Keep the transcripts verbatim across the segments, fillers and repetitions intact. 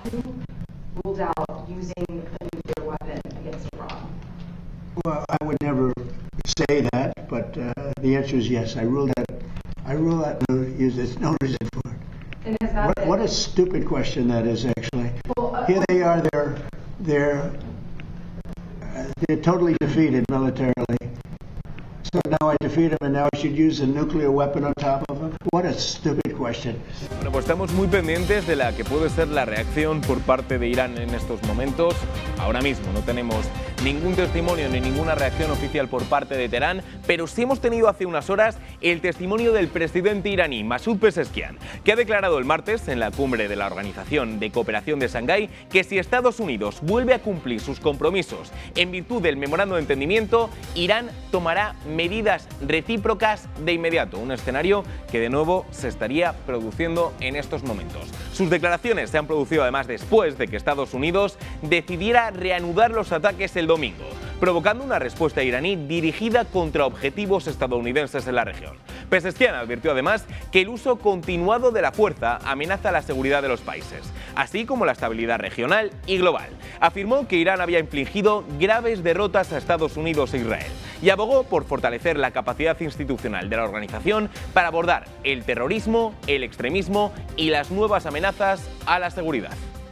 who ruled out using a nuclear weapon against Iran? Well, I would never say that, but uh, the answer is yes. I rule that. I rule that. No, there's no reason for it. And has that What, been, what a stupid question that is, actually. Well, uh, Here they are. They're they're uh, they're totally defeated militarily. So now I defeat them, and now I should use a nuclear weapon on top of them? What a stupid question. Bueno, pues estamos muy pendientes de la que puede ser la reacción por parte de Irán en estos momentos. Ahora mismo no tenemos ningún testimonio ni ninguna reacción oficial por parte de Teherán, pero sí hemos tenido hace unas horas el testimonio del presidente iraní, Masoud Pezeshkian, que ha declarado el martes en la cumbre de la Organización de Cooperación de Shanghái que si Estados Unidos vuelve a cumplir sus compromisos en virtud del memorando de entendimiento, Irán tomará medidas recíprocas de inmediato, un escenario que de nuevo se estaría produciendo en estos momentos. Sus declaraciones se han producido además después de que Estados Unidos decidiera reanudar los ataques el domingo, provocando una respuesta iraní dirigida contra objetivos estadounidenses en la región. Pezeshkian advirtió además que el uso continuado de la fuerza amenaza la seguridad de los países, así como la estabilidad regional y global. Afirmó que Irán había infligido graves derrotas a Estados Unidos e Israel y abogó por fortalecer la capacidad institucional de la organización para abordar el terrorismo, el extremismo y las nuevas amenazas a la seguridad.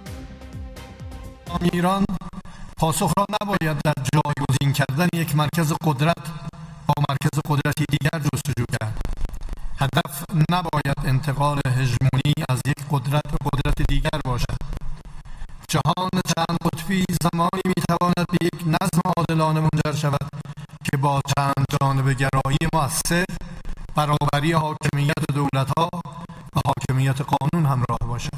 ایران پاسخ را نباید در جایگزین کردن یک مرکز قدرت با مرکز قدرتی دیگر جستجو کرد. هدف نباید انتقال هژمونی از یک قدرت به قدرت دیگر باشد. جهان چند قطبی زمانی میتواند به یک نظم عادلانه منجر شود که با چند جانبه گرایی مؤثر، برابری حاکمیت دولت‌ها و حاکمیت قانون همراه باشد.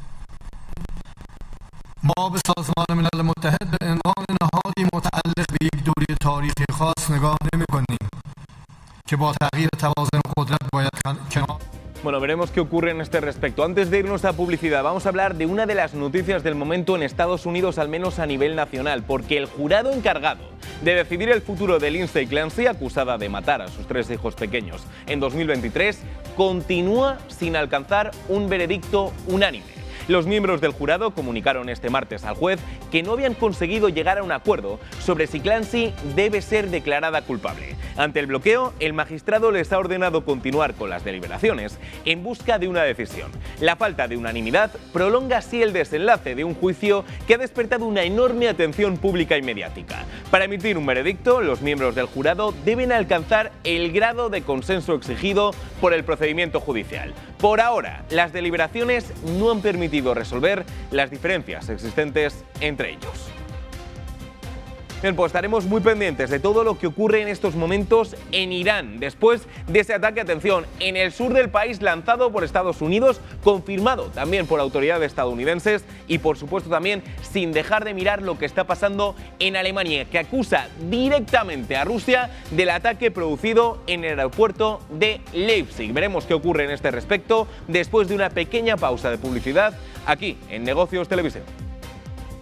ما به سازمان ملل متحد به عنوان نهادی متعلق به یک دوره تاریخی خاص نگاه نمی‌کنیم que با تغییر توازن قدرت باید کنار. Bueno, veremos qué ocurre en este respecto. Antes de irnos a publicidad, vamos a hablar de una de las noticias del momento en Estados Unidos, al menos a nivel nacional, porque el jurado encargado de decidir el futuro de Lindsay Clancy, acusada de matar a sus tres hijos pequeños en dos mil veintitrés, continúa sin alcanzar un veredicto unánime. Los miembros del jurado comunicaron este martes al juez que no habían conseguido llegar a un acuerdo sobre si Clancy debe ser declarada culpable. Ante el bloqueo, el magistrado les ha ordenado continuar con las deliberaciones en busca de una decisión. La falta de unanimidad prolonga así el desenlace de un juicio que ha despertado una enorme atención pública y mediática. Para emitir un veredicto, los miembros del jurado deben alcanzar el grado de consenso exigido por el procedimiento judicial. Por ahora, las deliberaciones no han permitido resolver las diferencias existentes entre ellos. Bien, pues estaremos muy pendientes de todo lo que ocurre en estos momentos en Irán, después de ese ataque, atención, en el sur del país lanzado por Estados Unidos, confirmado también por autoridades estadounidenses y por supuesto también sin dejar de mirar lo que está pasando en Alemania, que acusa directamente a Rusia del ataque producido en el aeropuerto de Leipzig. Veremos qué ocurre en este respecto después de una pequeña pausa de publicidad aquí en Negocios Televisión.